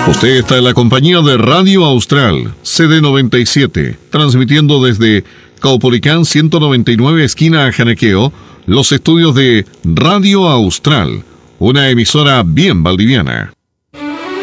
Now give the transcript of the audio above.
Usted está en la compañía de Radio Austral, CD97, transmitiendo desde Caupolicán 199, esquina Janequeo, los estudios de Radio Austral, una emisora bien valdiviana.